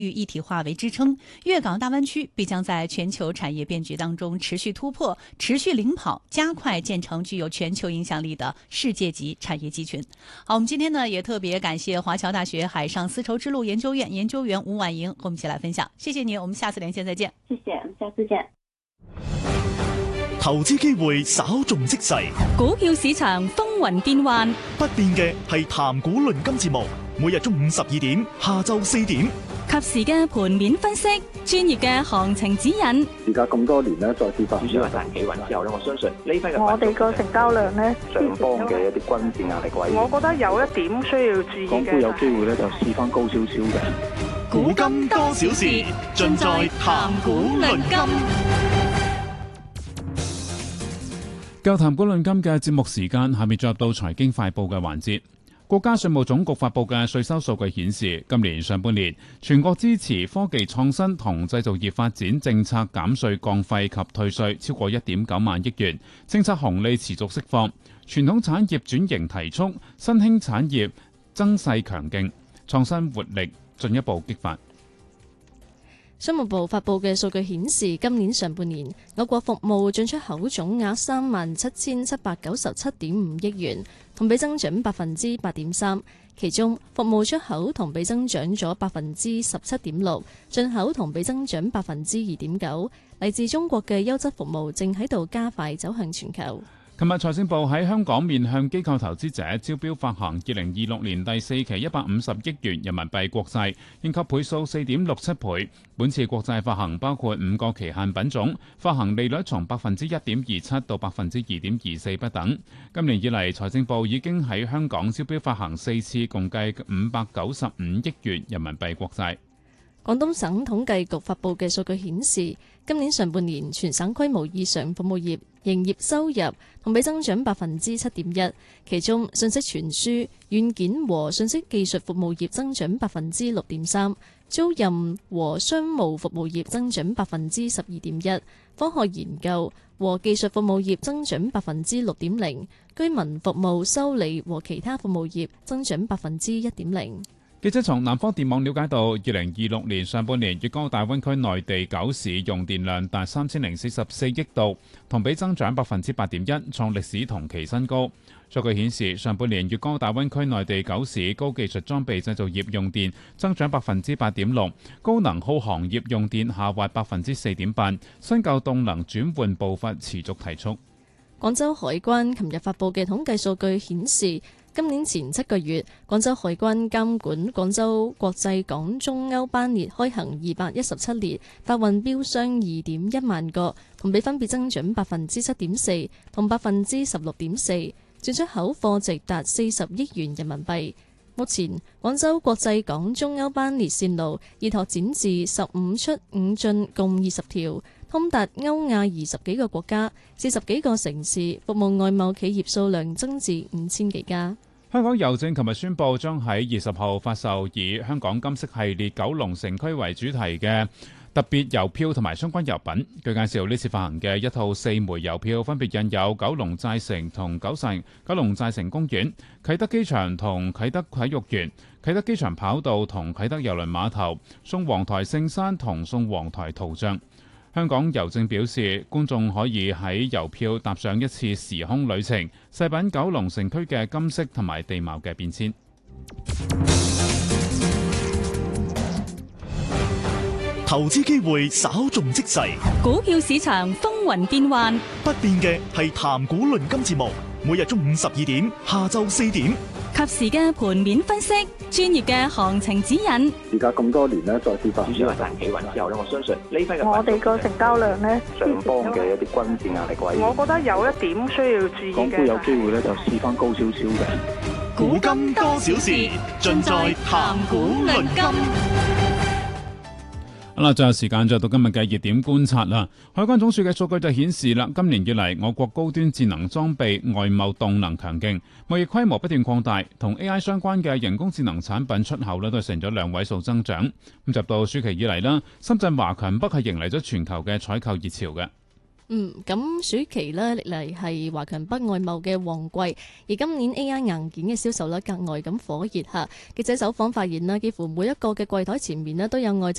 一体化为支撑，粤港大湾区必将在全球产业变局当中持续突破、持续领跑，加快建成具有全球影响力的世界级产业集群。好，我们今天呢也特別感謝華僑大學海上絲綢之路研究院研究員吳婉瑩和我們一起來分享，謝謝你，我們下次連線再見。 謝謝，下次見。 投資機會稍縱即逝， 股票市場風雲變幻， 不變嘅係談股論金節目，每日中午12點，下晝4點， 及時嘅盤面分析，專業嘅行情指引。 而家咁多年咧，再跌翻， 主要係大企穩之後咧，我相信呢批嘅我哋個成交量咧， 上方嘅一啲均線壓力位， 我覺得有一點需要注意嘅。 港股有機會咧就試翻高少少嘅。 股金多少事，盡在談股論金。 夠談股論金嘅節目時間，下面進入到財經快報嘅環節。國家稅務總局發布嘅稅收數據顯示，今年上半年全國支持科技創新同製造業發展政策減稅降費及退稅超過 1.9 萬億元，政策紅利持續釋放，傳統產業轉型提速，新興產業增勢強勁，創新活力進一步激發。 商務部發布嘅數據顯示，今年上半年我國服務進出口總額37,797.5億元，同比增長 8.3%。其中服務出口同比增長咗 17.6%， 進口同比增長 2.9%。嚟自中國嘅優質服務正喺度加快走向全球。 琴日財政部喺香港面向機構投資者招標發行2026年第4期150億元人民幣國債，應級倍數 4.67 倍。本次國債發行包括5個期限品種，發行利率從 1.27% 到 2.24% 不等。今年以嚟，財政部已經喺香港招標發行4次，共計595億元人民幣國債。 廣東省統計局發布嘅數據顯示，今年上半年全省規模以上服務業營業收入同比增長 7.1%， 其中信息傳輸、軟件和信息技術服務業增長 6.3%， 租賃和商務服務業增長 12.1%， 科學研究和技術服務業增長 6.0%， 居民服務修理和其他服務業增長 1.0%。 記者從南方電網了解到，2026年上半年粵港澳大灣區內地9市用電量達3044億度，同比增長 8.1%， 創歷史同期新高。數據顯示，上半年粵港澳大灣區內地9市高技術裝備製造業用電增長 8.6%， 高能耗行業用電下滑 4.8%， 新舊動能轉換步伐持續提速。 廣州海關琴日發布嘅統計數據顯示，今年前7個月，廣州海關監管廣州國際港中歐班列開行217列，發運標箱2.1萬個，同比分別增長 7.4% 同 16.4%， 進出口貨值達40億元人民幣。目前，廣州國際港中歐班列線路已拓展至15出5進共20條，通達歐亞20幾個國家、40幾個城市，服務外貿企業數量增至5000幾家。 香港郵政琴日宣布將喺20號發售以香港金色系列九龍城區為主題嘅特別郵票同埋相關郵品。據介紹，呢次發行嘅一套4枚郵票分別印有九龍寨城同九龍寨城公園、啟德機場同啟德體育園、啟德機場跑道同啟德郵輪碼頭、宋皇臺聖山同宋皇臺圖像。香港郵政表示，觀眾可以喺郵票踏上一次時空旅程，細品九龍城區嘅金色同埋地貌嘅變遷。 投資機會稍縱即逝， 股票市場風雲變幻， 不變嘅係談股論金節目，每日中午12點，下晝4點， 及時嘅盤面分析，專業嘅行情指引。 而家咁多年咧，再跌翻， 主要係大企穩之後咧，我相信呢批嘅我哋個成交量咧， 上方嘅一啲均線壓力位， 我覺得有一點需要注意嘅。 港股有機會咧就試翻高少少嘅。 股金多少事，盡在談股論金。 好啦，最後時間就到今日嘅熱點觀察啦。海關總署嘅數據就顯示啦，今年以嚟我國高端智能裝備外貿動能強勁，貿易規模不斷擴大，同 AI 相關嘅人工智能產品出口咧都成咗2位數增長。咁就到暑期以嚟啦，深圳華強北係迎嚟咗全球嘅採購熱潮嘅。 咁暑期呢，歷嚟係華強北外貿嘅旺季，而今年 AI 硬件嘅銷售呢，格外咁火熱嚇。記者走訪發現啦，幾乎每一個嘅櫃台前面呢，都有外籍